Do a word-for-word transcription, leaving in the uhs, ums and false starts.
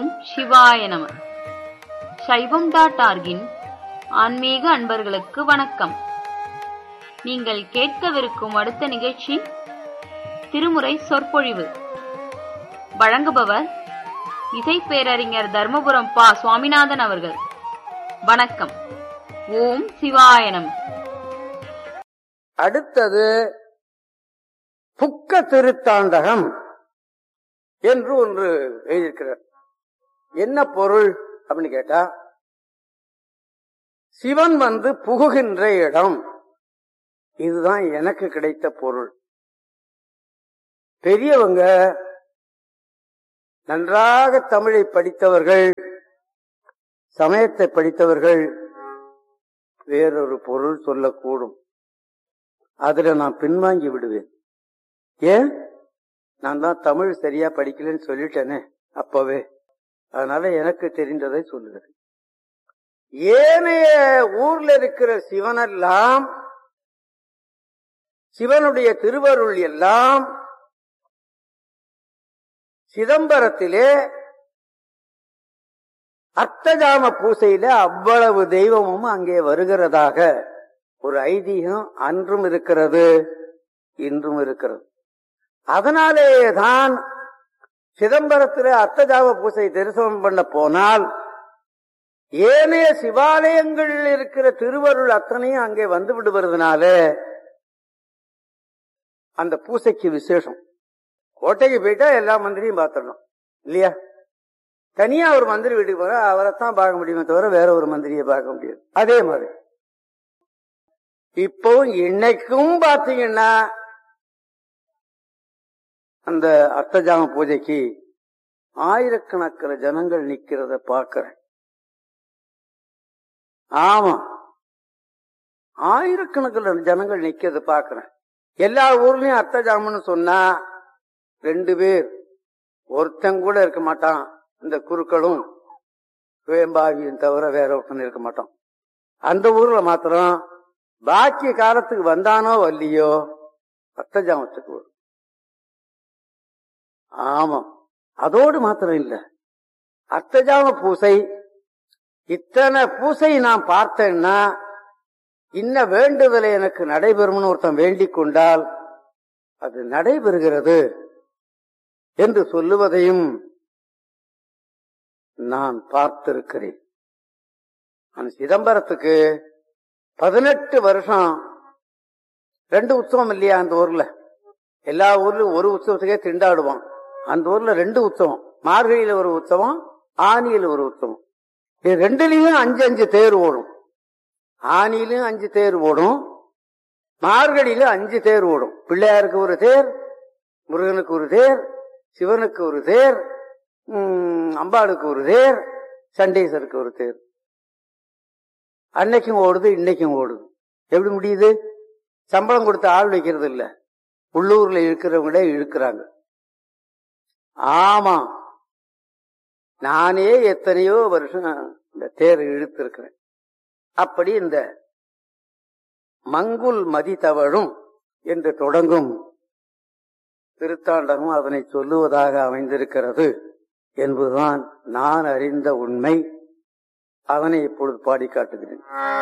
ஓம் சிவாய நம. சைவம் டாட் ஆர்கின் ஆன்மீக அன்பர்களுக்கு வணக்கம். நீங்கள் கேட்கவிருக்கும் அடுத்த நிகழ்ச்சி திருமுறை சொற்பொழிவு. வழங்குபவர் இசை பேரறிஞர் தர்மபுரம் பா சுவாமிநாதன் அவர்கள். வணக்கம். ஓம் சிவாய நம. அடுத்தது புக்க திருத்தாண்டகம் என்று ஒன்று எழுதியிருக்கிறார். என்ன பொருள் அப்படின்னு கேட்டா, சிவன் வந்து புகுகின்ற இடம். இதுதான் எனக்கு கிடைத்த பொருள். பெரியவங்க, நன்றாக தமிழை படித்தவர்கள், சமயத்தை படித்தவர்கள் வேறொரு பொருள் சொல்லக்கூடும். அதுல நான் பின்வாங்கி விடுவேன். ஏன்? நான் தான் தமிழ் சரியா படிக்கலன்னு சொல்லிட்டேனே அப்பவே. அதனால எனக்கு தெரிந்ததை சொல்லுகிறேன். ஏனைய ஊர்ல இருக்கிற சிவனெல்லாம், சிவனுடைய திருவருள் எல்லாம் சிதம்பரத்திலே அர்த்தஜாம பூசையில அவ்வளவு தெய்வமும் அங்கே வருகிறதாக ஒரு ஐதீகம் அன்றும் இருக்கிறது, இன்றும் இருக்கிறது. அதனாலேதான் சிதம்பரத்தில் அர்த்தஜாம பூசை தரிசனம் பண்ண போனால் ஏனைய சிவாலயங்களில் இருக்கிற திருவருள் அத்தனையும் அங்கே வந்து விடுவதனால அந்த பூசைக்கு விசேஷம். கோட்டைக்கு போயிட்டா எல்லா மந்திரியும் பார்த்துடணும் இல்லையா? தனியா ஒரு மந்திரி வீட்டுக்கு போற அவரைத்தான் பார்க்க முடியுமே தவிர வேற ஒரு மந்திரியை பார்க்க முடியாது. அதே மாதிரி இப்போ இன்னைக்கும் பாத்தீங்கன்னா அந்த அர்த்தஜாம பூஜைக்கு ஆயிரக்கணக்கில் ஜனங்கள் நிக்கிறத பார்க்கிறேன். ஆமா, ஆயிரக்கணக்கில் ஜனங்கள் நிக்கிறத பார்க்கிறேன். எல்லா ஊர்லயும் அர்த்தஜாமன்னு சொன்னா ரெண்டு பேர், ஒருத்தன் கூட இருக்க மாட்டான். இந்த குருக்களும் வேம்பாவியும் தவிர வேற ஒருத்தன் இருக்க மாட்டான். அந்த ஊர்ல மாத்திரம் பாக்கிய காலத்துக்கு வந்தானோ வரலையோ அர்த்தஜாமத்துக்கு வரும். ஆமா, அதோடு மாத்திரம் இல்ல, அர்த்தஜாம பூசை இத்தனை பூசை நான் பார்த்தேன்னா இன்ன வேண்டுதலை எனக்கு நடைபெறும்னு ஒருத்தன் வேண்டிக் கொண்டால் அது நடைபெறுகிறது என்று சொல்லுவதையும் நான் பார்த்திருக்கிறேன். அந்த சிதம்பரத்துக்கு பதினெட்டு வருஷம் ரெண்டு உற்சவம் இல்லையா அந்த ஊர்ல? எல்லா ஊர்லயும் ஒரு உற்சவத்துக்கே திண்டாடுவான். அந்த ஊர்ல ரெண்டு உற்சவம், மார்கழியில ஒரு உற்சவம், ஆனியில ஒரு உற்சவம். இது ரெண்டுலயும் அஞ்சு அஞ்சு தேர் ஓடும். ஆனியிலும் அஞ்சு தேர் ஓடும், மார்கழியில அஞ்சு தேர் ஓடும். பிள்ளையாருக்கு ஒரு தேர், முருகனுக்கு ஒரு தேர், சிவனுக்கு ஒரு தேர், உம் அம்பாளுக்கு ஒரு தேர், சண்டீசருக்கு ஒரு தேர். அன்னைக்கும் ஓடுது, இன்னைக்கும் ஓடுது. எப்படி முடியுது? சம்பளம் கொடுத்து ஆள் வைக்கிறது இல்ல, உள்ளூர்ல இருக்கிறவங்களே இழுக்கிறாங்க. ஆமா, நானே எத்தனையோ வருஷம் இந்த தேர் இழுத்து இருக்கிறேன். அப்படி இந்த மங்குல் மதி தவழும் என்று தொடங்கும் திருத்தாண்டகம் அதனை சொல்லுவதாக அமைந்திருக்கிறது என்பதுதான் நான் அறிந்த உண்மை. அதனை இப்பொழுது பாடி காட்டுகிறேன்.